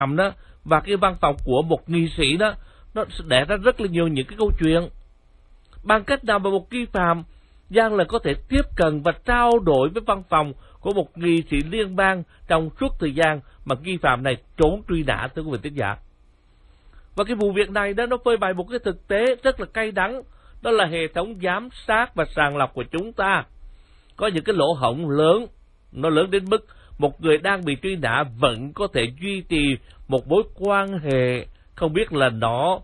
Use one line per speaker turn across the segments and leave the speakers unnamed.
phạm đó và cái văn phòng của một nghị sĩ đó, nó sẽ đẻ ra rất là nhiều những cái câu chuyện. Bằng cách nào mà một nghi phạm gian lận có thể tiếp cận và trao đổi với văn phòng của một nghị sĩ liên bang trong suốt thời gian mà nghi phạm này trốn truy nã, thưa quý vị thính giả. Và cái vụ việc này đó, nó phơi bày một cái thực tế rất là cay đắng, đó là hệ thống giám sát và sàng lọc của chúng ta có những cái lỗ hổng lớn, nó lớn đến mức một người đang bị truy nã vẫn có thể duy trì một mối quan hệ, không biết là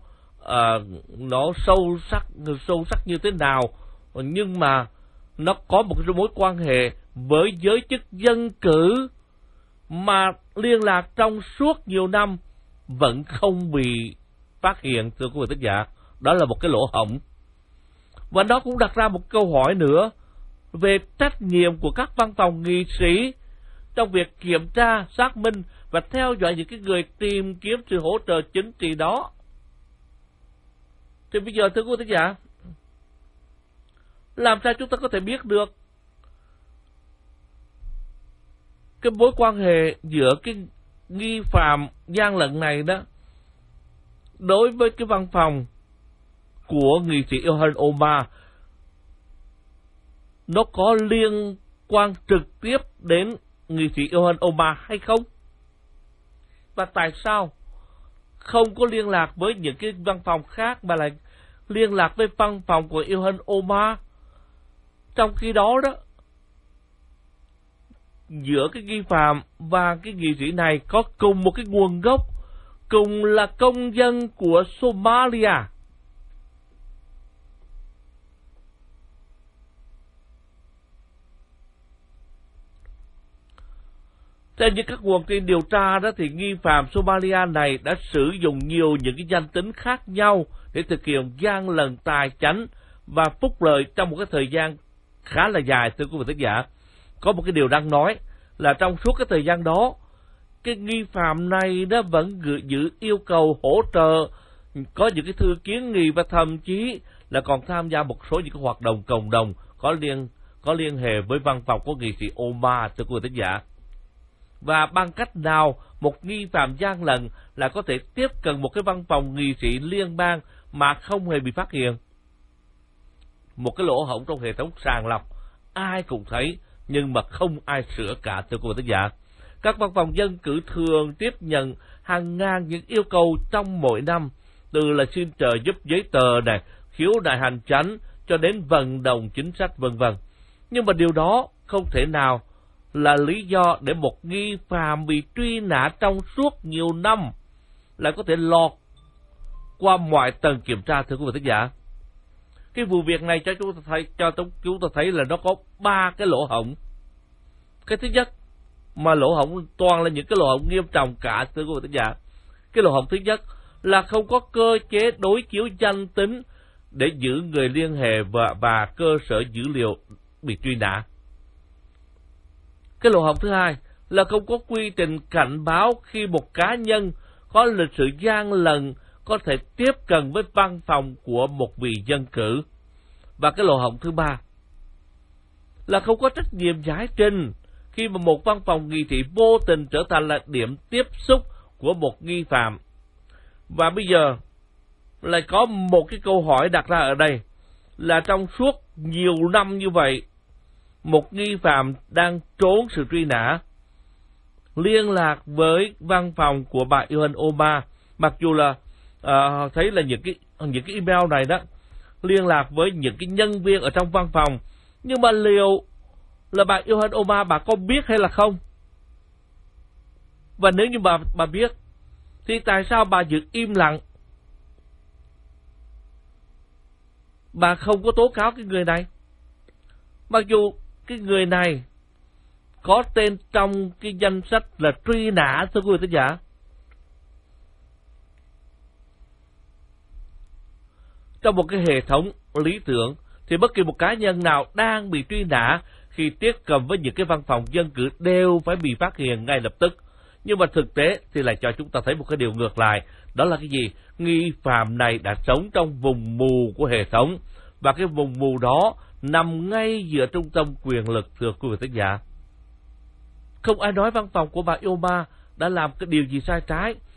nó sâu sắc như thế nào, nhưng mà nó có một cái mối quan hệ với giới chức dân cử mà liên lạc trong suốt nhiều năm vẫn không bị phát hiện, thưa quý vị thính giả. Đó là một cái lỗ hổng. Và nó cũng đặt ra một câu hỏi nữa về trách nhiệm của các văn phòng nghị sĩ trong việc kiểm tra, xác minh và theo dõi những cái người tìm kiếm sự hỗ trợ chính trị đó. Thì bây giờ, thưa quý vị thính giả, làm sao chúng ta có thể biết được cái mối quan hệ giữa cái nghi phạm gian lận này đó đối với cái văn phòng của nghị sĩ Ilhan Omar, nó có liên quan trực tiếp đến nghị sĩ Ilhan Omar hay không? Và tại sao không có liên lạc với những cái văn phòng khác mà lại liên lạc với văn phòng của Ilhan Omar? Trong khi đó đó, giữa cái nghi phạm và cái nghị sĩ này có cùng một cái nguồn gốc, cùng là công dân của Somalia. Theo như các nguồn tin điều tra đó, thì nghi phạm Somalia này đã sử dụng nhiều những cái danh tính khác nhau để thực hiện gian lận tài chánh và phúc lợi trong một cái thời gian khá là dài, thưa quý vị thính giả. Có một cái điều đang nói là trong suốt cái thời gian đó, cái nghi phạm này nó vẫn giữ yêu cầu hỗ trợ, có những cái thư kiến nghị và thậm chí là còn tham gia một số những cái hoạt động cộng đồng có liên hệ với văn phòng của nghị sĩ Omar, thưa quý vị thính giả. Và bằng cách nào một nghi phạm gian lận là có thể tiếp cận một cái văn phòng nghị sĩ liên bang mà không hề bị phát hiện? Một cái lỗ hổng trong hệ thống sàng lọc ai cũng thấy, nhưng mà không ai sửa cả, thưa quý vị thính giả. Các văn phòng dân cử thường tiếp nhận hàng ngàn những yêu cầu trong mỗi năm, từ là xin trợ giúp giấy tờ này, khiếu nại hành chánh cho đến vận động chính sách vân vân. Nhưng mà điều đó không thể nào là lý do để một nghi phạm bị truy nã trong suốt nhiều năm lại có thể lọt qua mọi tầng kiểm tra, thưa quý vị thính giả. Cái vụ việc này cho chúng ta thấy là nó có 3 cái lỗ hổng. Cái thứ nhất, mà lỗ hổng toàn là những cái lỗ hổng nghiêm trọng cả, thưa quý vị thính giả. Cái lỗ hổng thứ nhất là không có cơ chế đối chiếu danh tính để giữ người liên hệ và cơ sở dữ liệu bị truy nã. Cái lỗ hổng thứ hai là không có quy trình cảnh báo khi một cá nhân có lịch sử gian lận có thể tiếp cận với văn phòng của một vị dân cử. Và cái lỗ hổng thứ ba là không có trách nhiệm giải trình khi mà một văn phòng nghị sĩ vô tình trở thành là điểm tiếp xúc của một nghi phạm. Và bây giờ lại có một cái câu hỏi đặt ra ở đây là trong suốt nhiều năm như vậy, một nghi phạm đang trốn sự truy nã liên lạc với văn phòng của bà Ilhan Omar, mặc dù là thấy là những cái email này đó liên lạc với những cái nhân viên ở trong văn phòng, nhưng mà liệu là bà Ilhan Omar bà có biết hay là không? Và nếu như bà biết thì tại sao bà giữ im lặng? Bà không có tố cáo cái người này, mặc dù cái người này có tên trong cái danh sách là truy nã, thưa quý vị thính giả. Trong một cái hệ thống lý tưởng thì bất kỳ một cá nhân nào đang bị truy nã khi tiếp cận với những cái văn phòng dân cử đều phải bị phát hiện ngay lập tức. Nhưng mà thực tế thì lại cho chúng ta thấy một cái điều ngược lại. Đó là cái gì? Nghi phạm này đã sống trong vùng mù của hệ thống, và cái vùng mù đó nằm ngay giữa trung tâm quyền lực, thưa quý vị thính giả. Không ai nói văn phòng của bà Omar đã làm cái điều gì sai trái.